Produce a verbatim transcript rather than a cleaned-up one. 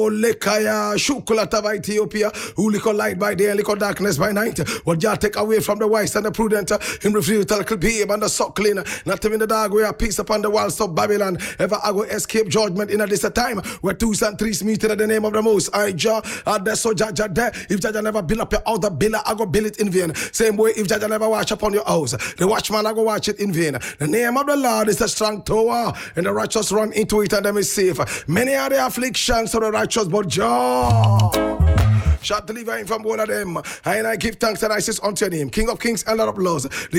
Lekaya Shukulata by Ethiopia, who liquor light by day and liquor darkness by night. What Jah take away from the wise and the prudent, him refuse to little babe and the suckling. Not even the dog where peace upon the walls of Babylon. Ever I go escape judgment in a this time where twos and threes meet in the name of the most. I Jah, and the so Jah Jah there. If Jah Jah never build up your house, the builder I go build it in vain. Same way if Jah Jah never watch upon your house, the watchman I go watch it in vain. The name of the Lord is a strong tower, and the righteous run into it and them is safe. Many are the afflictions of the righteous, but Jah shall deliver him from one of them. And I give thanks and I says unto your name, King of kings and Lord of lords. The